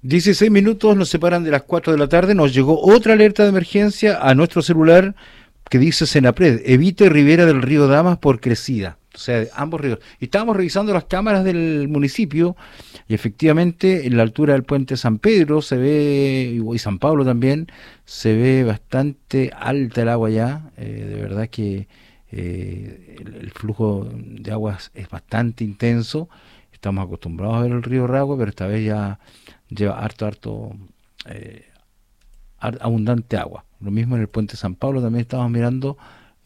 16 minutos nos separan de las 4 de la tarde. Nos llegó otra alerta de emergencia a nuestro celular que dice Senapred, evite ribera del río Damas por crecida. O sea, ambos ríos. Y estábamos revisando las cámaras del municipio y efectivamente en la altura del puente San Pedro se ve, y San Pablo también, se ve bastante alta el agua ya. De verdad que el flujo de aguas es bastante intenso. Estamos acostumbrados a ver el río Ragua, pero esta vez ya lleva harto eh, abundante agua. Lo mismo en el puente San Pablo, también estamos mirando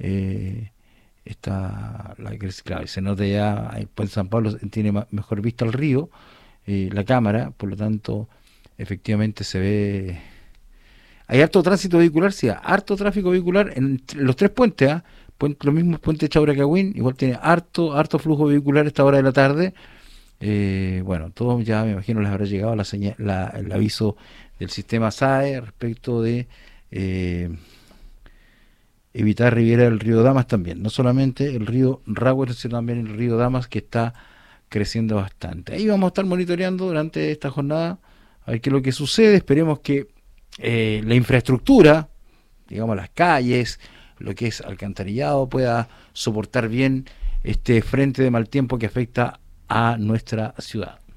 claro, se nota ya el puente San Pablo tiene mejor vista al río, la cámara, por lo tanto efectivamente se ve, hay harto tránsito vehicular, sí, harto tráfico vehicular en los tres puentes, ¿ah? Lo mismo el puente Chauracagüín, igual tiene harto flujo vehicular a esta hora de la tarde. Bueno, todos ya me imagino les habrá llegado el aviso del sistema SAE respecto de evitar ribera del río Damas también, no solamente el río Ragüe, sino también el río Damas que está creciendo bastante. Ahí vamos a estar monitoreando durante esta jornada a ver qué es lo que sucede. Esperemos que la infraestructura, digamos las calles, lo que es alcantarillado, pueda soportar bien este frente de mal tiempo que afecta a nuestra ciudad.